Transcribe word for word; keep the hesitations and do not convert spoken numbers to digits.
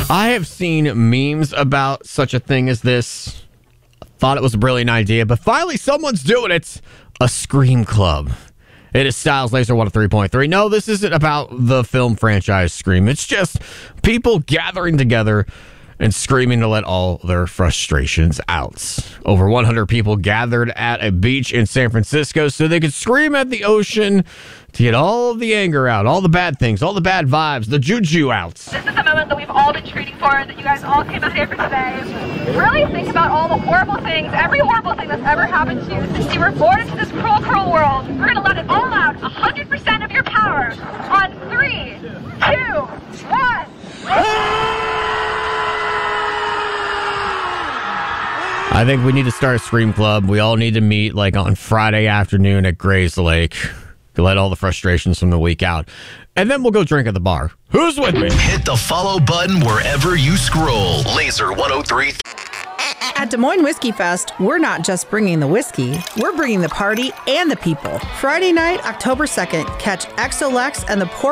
I have seen memes about such a thing as this. Thought it was a brilliant idea, but finally someone's doing it. A Scream Club. It is Styles Laser one oh three point three. No, this isn't about the film franchise Scream. It's just people gathering together and screaming to let all their frustrations out. Over one hundred people gathered at a beach in San Francisco so they could scream at the ocean to get all of the anger out, all the bad things, all the bad vibes, the juju out. This is the moment that we've all been treating for, that you guys all came out here for today. Really think about all the horrible things, every horrible thing that's ever happened to you since you were born into this cruel, cruel world. We're going to let it all out, one hundred percent of your power, on three, two, one. I think we need to start a Scream Club. We all need to meet like on Friday afternoon at Grays Lake to let all the frustrations from the week out. And then we'll go drink at the bar. Who's with me? Hit the follow button wherever you scroll. Laser one oh three. At Des Moines Whiskey Fest, we're not just bringing the whiskey, we're bringing the party and the people. Friday night, October second, catch X O Lex and the Pork